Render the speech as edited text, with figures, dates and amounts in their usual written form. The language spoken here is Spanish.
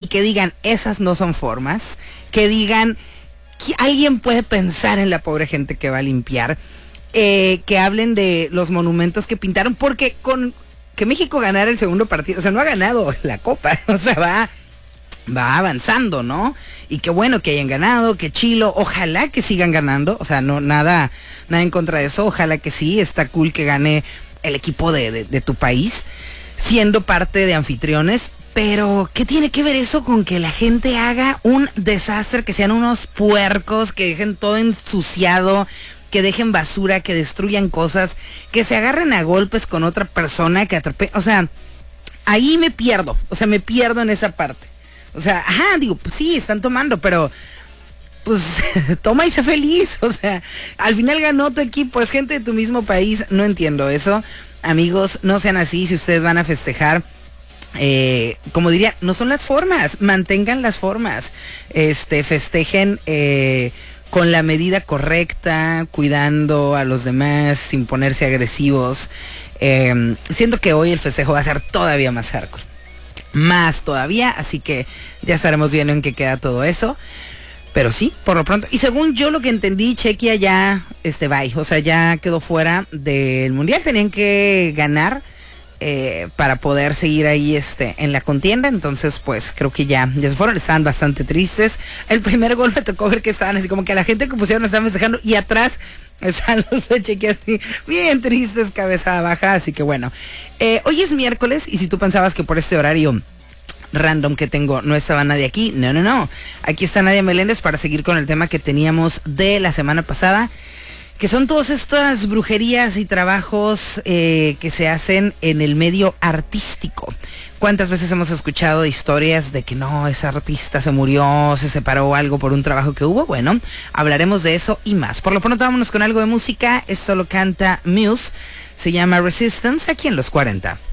que digan, esas no son formas, que digan, que alguien puede pensar en la pobre gente que va a limpiar, que hablen de los monumentos que pintaron, porque con que México ganara el segundo partido, o sea, no ha ganado la Copa, o sea, va avanzando, ¿no? Y qué bueno que hayan ganado, qué chilo, ojalá que sigan ganando, o sea, no, nada en contra de eso, ojalá que sí, está cool que gane el equipo de tu país, siendo parte de anfitriones, pero ¿qué tiene que ver eso con que la gente haga un desastre, que sean unos puercos, que dejen todo ensuciado, que dejen basura, que destruyan cosas, que se agarren a golpes con otra persona, que atropellen, o sea, ahí me pierdo en esa parte. O sea, digo, pues sí, están tomando, pero pues toma y sé feliz. O sea, al final ganó tu equipo, es gente de tu mismo país. No entiendo eso. Amigos, no sean así si ustedes van a festejar. Como diría, no son las formas, mantengan las formas. Festejen con la medida correcta, cuidando a los demás, sin ponerse agresivos. Siento que hoy el festejo va a ser todavía más hardcore. Más todavía, así que ya estaremos viendo en qué queda todo eso. Pero sí, por lo pronto. Y según yo lo que entendí, Chequia ya bye. O sea, ya quedó fuera del mundial. Tenían que ganar para poder seguir ahí en la contienda. Entonces, pues creo que ya se fueron. Estaban bastante tristes. El primer gol me tocó ver que estaban así como que la gente que pusieron estaban festejando. Y atrás están los de Chequia así, bien tristes, cabeza baja. Así que bueno, hoy es miércoles. Y si tú pensabas que por este horario random que tengo no estaba nadie aquí, no, aquí está Nadia Meléndez para seguir con el tema que teníamos de la semana pasada, que son todas estas brujerías y trabajos que se hacen en el medio artístico. ¿Cuántas veces hemos escuchado de historias de que no, ese artista se murió, se separó algo por un trabajo que hubo? Bueno, hablaremos de eso y más. Por lo pronto vámonos con algo de música. Esto lo canta Muse, se llama Resistance, aquí en Los 40.